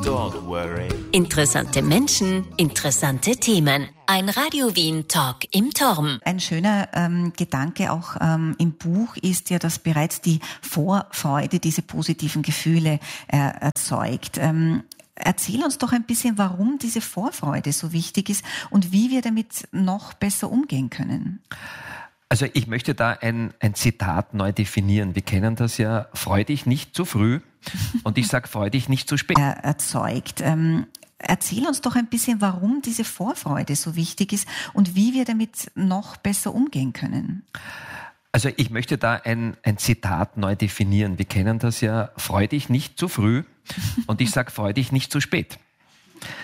Don't worry. Interessante Menschen, interessante Themen. Ein Radio Wien Talk im Turm. Ein schöner Gedanke auch im Buch ist ja, dass bereits die Vorfreude diese positiven Gefühle erzeugt. Erzähl uns doch ein bisschen, warum diese Vorfreude so wichtig ist und wie wir damit noch besser umgehen können. Also ich möchte da ein Zitat neu definieren. Wir kennen das ja: freu dich nicht zu früh, und ich sage, freu dich nicht zu spät. Erzeugt. Erzähl uns doch ein bisschen, warum diese Vorfreude so wichtig ist und wie wir damit noch besser umgehen können. Also ich möchte da ein Zitat neu definieren. Wir kennen das ja: freu dich nicht zu früh, und ich sage, freu dich nicht zu spät.